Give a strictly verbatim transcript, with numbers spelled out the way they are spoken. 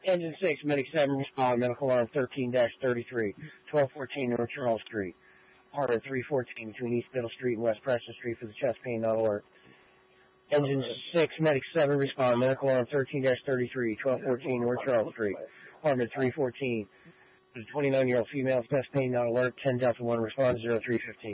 Engine six, Medic seven, respond, medical alarm thirteen dash thirty-three, twelve fourteen North Charles Street. Harder three fourteen between East Middle Street and West Preston Street for the chest pain not alert. Engine six, Medic seven, respond, medical alarm thirteen dash thirty-three, twelve fourteen North Charles Street. Harder three fourteen. The twenty-nine-year-old female, chest pain not alert, ten Delta one, respond zero three fifteen.